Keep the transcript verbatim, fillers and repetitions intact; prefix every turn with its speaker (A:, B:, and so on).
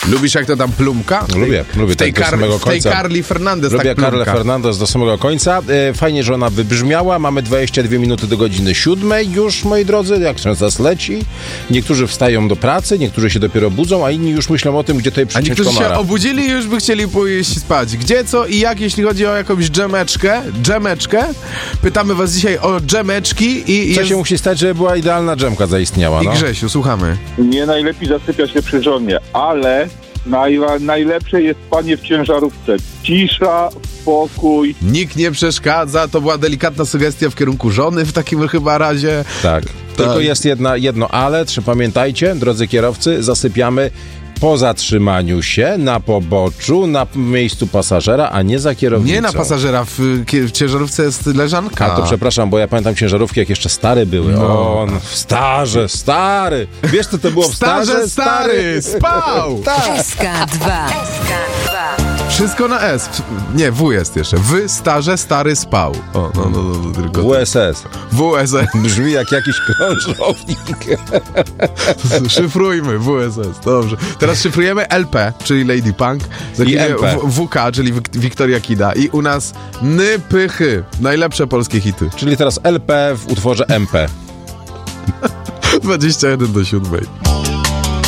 A: Lubisz jak to tam plumka?
B: Tej, lubię, lubię.
A: W tej,
B: tak
A: Kar- w tej Carly Fernandez
B: lubię
A: tak plumka.
B: Carly Fernandez do samego końca. E, fajnie, że ona wybrzmiała. Mamy dwadzieścia dwie minuty do godziny siódmej już, moi drodzy, jak czas leci. Niektórzy wstają do pracy, niektórzy się dopiero budzą, a inni już myślą o tym, gdzie tutaj
A: A
B: przyciąć
A: niektórzy
B: komara.
A: się obudzili i już by chcieli pójść spać. Gdzie, co i jak, jeśli chodzi o jakąś dżemeczkę? Dżemeczkę? Pytamy was dzisiaj o dżemeczki i...
B: Co
A: jest...
B: się musi stać, żeby była idealna dżemka zaistniała,
A: I
B: no?
A: Grzesiu, słuchamy.
C: Nie najlepiej zasypia się przy żonie, ale naj, najlepsze jest spanie w ciężarówce. Cisza, spokój.
A: Nikt nie przeszkadza, to była delikatna sugestia w kierunku żony w takim chyba razie.
B: Tak. Tylko jest jedna, jedno ale, czy pamiętajcie, drodzy kierowcy, zasypiamy po zatrzymaniu się, na poboczu, na miejscu pasażera, a nie za kierownicą.
A: Nie na pasażera, w, w ciężarówce jest leżanka.
B: A to przepraszam, bo ja pamiętam ciężarówki, jak jeszcze stare były.
A: No.
B: On, w starze, stary. Wiesz, co to było w starze?
A: Starze, stary, spał!
D: S K dwa.
A: Wszystko na S. Nie, W jest jeszcze. W, starze, stary, spał. O, no, no, no, tylko
B: W S S.
A: W S S.
B: Brzmi jak jakiś krążownik.
A: Szyfrujmy W S S. Dobrze. Teraz szyfrujemy L P, czyli Lady Punk. Za
B: I
A: chwilę
B: M P.
A: W K, czyli Wiktoria Kida. I u nas Ny, Pychy. Najlepsze polskie hity.
B: Czyli teraz L P w utworze M P.
A: dwadzieścia jeden do siódmej.